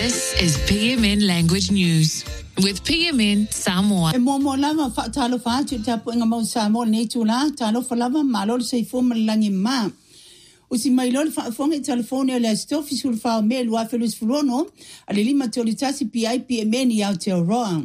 This is PMN Language News with PMN Samoa. E momo lava whaatalo whaatu tapu inga mau Samoa nei tūla, talo whalava malolo sei fōma langi mā. Usi mai lolo whaafonga I telefone o le stofi sul whao me lua whelus fulono, a le lima tolitasi PI PMN I Aotearoa.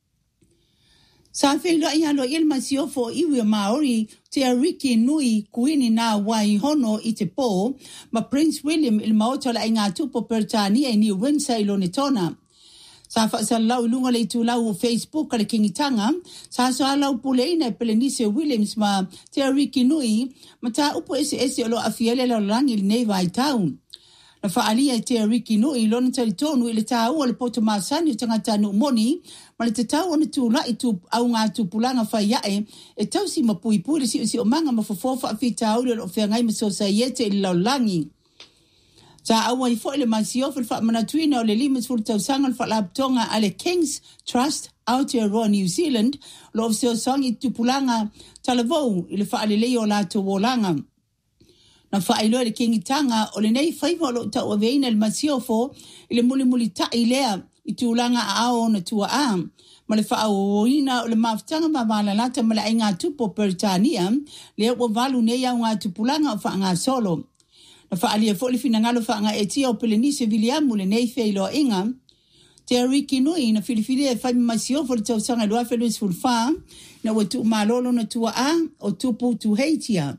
Sa whenua I halo ilma siofo iwi o Maori, te ariki nui kuini nā wai hono I te pō, ma Prince William il maotola I ngā tupo Peritania I New Windsor I lone tona. Sa whaasalau lunga le tūlau o Facebook ale kingitanga, sa soalau puleina e Pelenise Williams ma te ariki nui, ma tā upo ese o lo afiele lau rangi li nei vai taun. Na whaalia te ariki nui lona tari tonu I le tā ua le poto māsani o tangata nu moni, ma le te tau ona tūla I tū au ngā tūpulanga whaiae, e tausi ma pui le si o manga ma fofofa a whita aure o whiangai ma sosaiete I lau langi. Sa awa I fo le masiofa le whaamanatuina o le limas furu tausanga le whaalaptonga a le King's Trust Aotearoa New Zealand, lo of seo song I tūpulanga talavou I le whaalelei o la tōwolanga. Na whaeloa le kingitanga o le nei whaiva o lo tau a veina le masiofo I le muli tai lea I tūlanga a ao na tua a. Ma le whaoina o le maftanga ma malalata ma le ai ngā tupo Peritania, le o walu nei au ngā tupulanga o wha ngā solo. Na whaalia fo le finangalo wha ngā etia o Pelenise Viliamu le nei whailoa inga, te ariki nui na whiriwhiri e whaimi masiofo le tausanga lua whelus fulwha, na ua tu malolo na tua a o tupu tu heitia.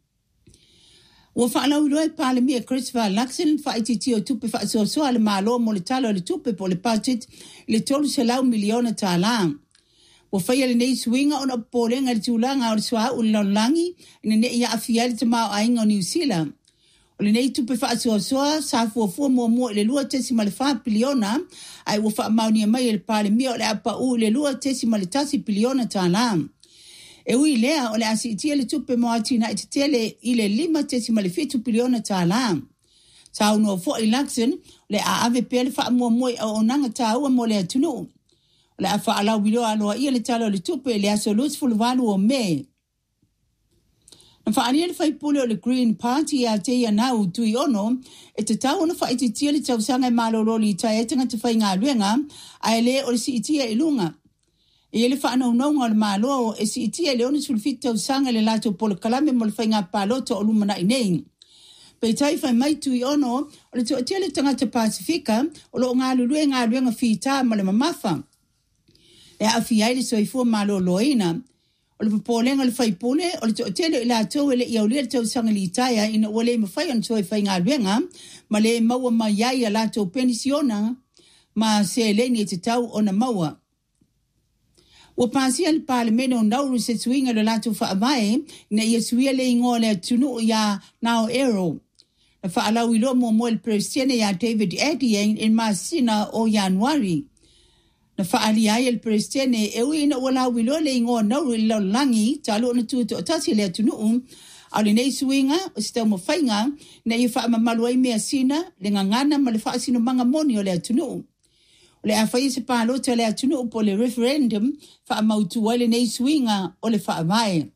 Ua whaalau loe pāle mia Christopher Luxon whaititi o tupe whaasoasoa le mālo mo le talo le tupe po le budget le tolu se lau miliona tā la. Ua whaia le nei suinga o na pōlenga le tūlanga o le sua u le laulangi ina ne ia awhia le tamau ainga o New Zealand. O le nei tupe whaasoasoa sa fuafua mua le lua tesi ma le 5 piliona ai ua whaamaunia mai le pāle mia o le apa u le lua tesi ma le tasi piliona tā la. E ui lea o le asiitia le tupe moatina I te tele I le 5.7 piliona tā la. Sa unua fo I Luxon, le a ave pele wha mua o onanga tā ua mo le atunu. O le a wha alau biloa aloa ia le talo le tupe le aso lus fuluwalu o me. Na wha ania le whaipule o le Green Party a te ia nau tui ono, e te tau ona wha I te tia le tausanga I maloroli I tai etanga te whai ngā luenga, a le o le si itia I lunga. E le whaanau naunga o le māloa e si itia le ona sulfita o sanga le lato polo kalame mo le whainga pāloto o lumana I nei. Pei tai whai mai tui ono o le tu atia le tangata Pasifika o lo ngā lulue ngā luenga whita ma le mamafa. E a whiai le soifua māloa loina. O le papolenga le whaipule o le tu atia le lato e le iaulia le tau sanga li taia ina ua le mawhai on soifai ngā luenga ma le maua maiai a lato penisiona ma se leni e te tau o na maua. Ua pasia le palemene o nauru se suinga le lato whaavae na ia suia le ingoa le tunu ia nao ero. Na whaalau I loa mo le Presiene ia David Adyen in Masina o Januari. Na whaali ai le Presiene e ui ina ua lau ilo le ingoa nauru I lau langi talo na tuto o tasi le tunu au le nei suinga o stau mo whainga na ia whaamamalu ai mea sina le ngangana ma le whaasino manga moni o le tunu. O le awhai se pālota le atunu upo le referendum wha amautua le nei suinga o le whaavae.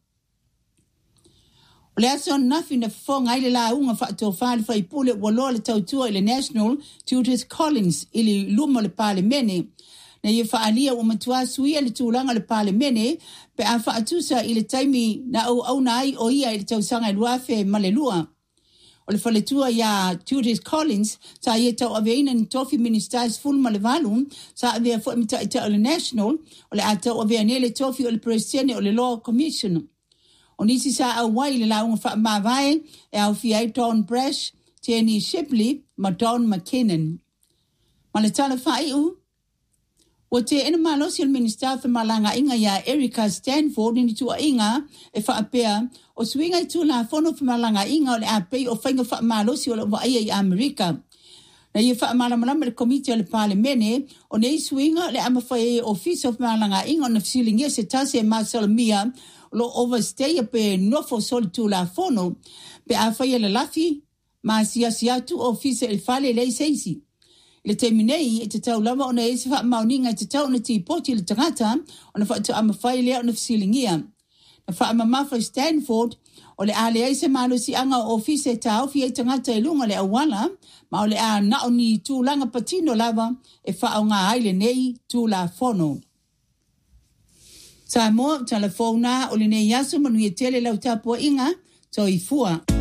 O le aso nafi na whafonga ai le launga wha ato whaale whaipule waloa le tautua I le National Tutors Collins ili luma le pāle mene. Na ia whaalia o matua suia le tūlanga le pāle mene pe a wha atusa I le taimi na au na ai o ia I le tausanga I luafe ma le lua. O le whaletua ia Tutors Collins, sa ia tau aveina ni tofi ministers full ma le valu, sa avea fo imita ita o le National, o le atau avea nele tofi o le Presiene o le Law Commission. O nisi sa au wai le launga wha mawai, e au fiai Don Brash, Tierney Shipley, ma Don McKinnon. Ma le tala whai o te ena malosi al minister fa malanga inga ia Erica Stanford ni tua inga e fa apea o swinga I tula fono fa malanga inga o le apei o whainga fa malosi o le waia I Amerika. Na ia fa malamalama le komite o le palemene o nei swinga le amawhai office of malanga inga o na fisilingia se tase masalamia lo overstay pe nofo sol tula fono pe a whaia le lafi ma siasiatu office el fale le seisi. Le terminei e te tau lama o na ese wha mauninga te tau na ti poti le tangata o na wha tu amawhai lea o na fisilingia. Whaamamafa Stanford, o le a le aise malo si anga ofise tau fi e tangata e lunga le awala, ma o le a nao ni tūlanga patino lava e whao ngā aile nei tūla fono. Sa mo telefona o le nei yasu manu e tele lau tapua inga, so i fua.